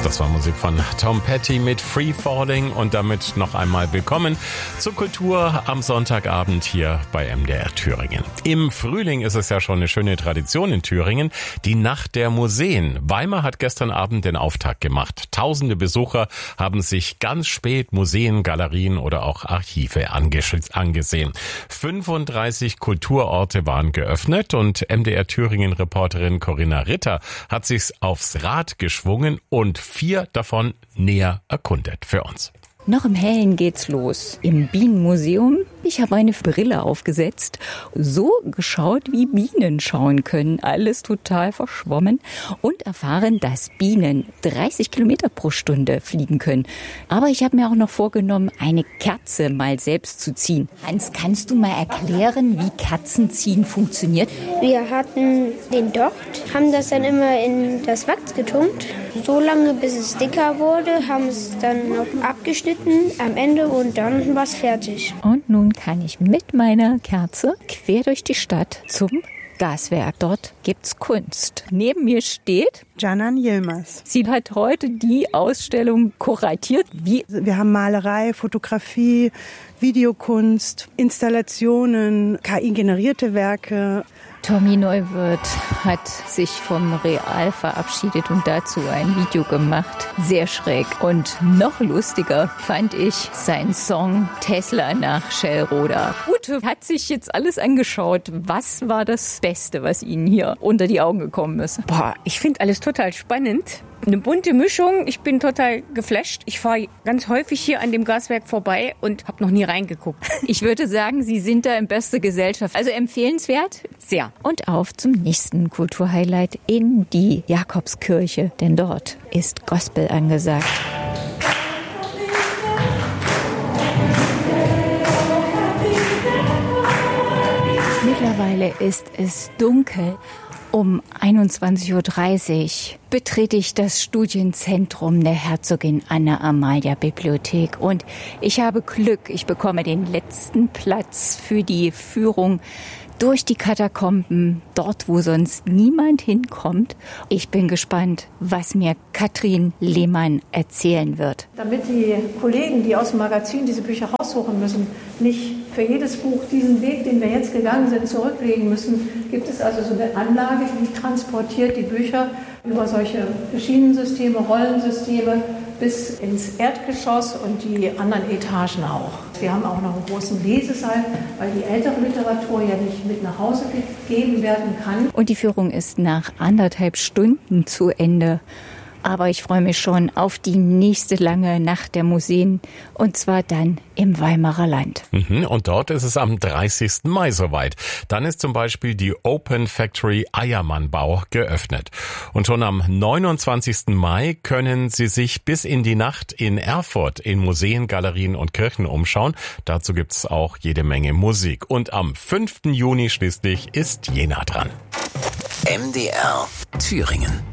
Das war Musik von Tom Petty mit Free Falling und damit noch einmal willkommen zur Kultur am Sonntagabend hier bei MDR Thüringen. Im Frühling ist es ja schon eine schöne Tradition in Thüringen, die Nacht der Museen. Weimar hat gestern Abend den Auftakt gemacht. Tausende Besucher haben sich ganz spät Museen, Galerien oder auch Archive angesehen. 35 Kulturorte waren geöffnet und MDR Thüringen-Reporterin Corinna Ritter hat sich's aufs Rad geschwungen und 4 davon näher erkundet für uns. Noch im Hellen geht's los. Im Bienenmuseum. Ich habe eine Brille aufgesetzt, so geschaut, wie Bienen schauen können. Alles total verschwommen und erfahren, dass Bienen 30 Kilometer pro Stunde fliegen können. Aber ich habe mir auch noch vorgenommen, eine Kerze mal selbst zu ziehen. Hans, kannst du mal erklären, wie Kerzenziehen funktioniert? Wir hatten den Docht, haben das dann immer in das Wachs getunkt. So lange, bis es dicker wurde, haben es dann noch abgeschnitten am Ende und dann war es fertig. Und nun kann ich mit meiner Kerze quer durch die Stadt zum Gaswerk. Dort gibt's Kunst. Neben mir steht Canan Yilmaz. Sie hat heute die Ausstellung kuratiert. Wir haben Malerei, Fotografie, Videokunst, Installationen, KI-generierte Werke. Tommy Neuwirth hat sich vom Real verabschiedet und dazu ein Video gemacht. Sehr schräg. Und noch lustiger fand ich seinen Song Tesla nach Schellroda. Ute hat sich jetzt alles angeschaut. Was war das Beste, was Ihnen hier unter die Augen gekommen ist? Ich finde alles total spannend. Eine bunte Mischung. Ich bin total geflasht. Ich fahre ganz häufig hier an dem Gaswerk vorbei und habe noch nie reingeguckt. Ich würde sagen, Sie sind da in bester Gesellschaft. Also empfehlenswert? Sehr. Und auf zum nächsten Kulturhighlight in die Jakobskirche. Denn dort ist Gospel angesagt. Mittlerweile ist es dunkel. Um 21.30 Uhr betrete ich das Studienzentrum der Herzogin Anna Amalia Bibliothek und ich habe Glück, ich bekomme den letzten Platz für die Führung durch die Katakomben, dort wo sonst niemand hinkommt. Ich bin gespannt, was mir Katrin Lehmann erzählen wird. Damit die Kollegen, die aus dem Magazin diese Bücher raussuchen müssen, nicht für jedes Buch diesen Weg, den wir jetzt gegangen sind, zurücklegen müssen, gibt es also so eine Anlage, die transportiert die Bücher über solche Schienensysteme, Rollensysteme bis ins Erdgeschoss und die anderen Etagen auch. Wir haben auch noch einen großen Lesesaal, weil die ältere Literatur ja nicht mit nach Hause gegeben werden kann. Und die Führung ist nach 1,5 Stunden zu Ende. Aber ich freue mich schon auf die nächste lange Nacht der Museen und zwar dann im Weimarer Land. Und dort ist es am 30. Mai soweit. Dann ist zum Beispiel die Open Factory Eiermannbau geöffnet. Und schon am 29. Mai können Sie sich bis in die Nacht in Erfurt in Museen, Galerien und Kirchen umschauen. Dazu gibt's auch jede Menge Musik. Und am 5. Juni schließlich ist Jena dran. MDR Thüringen.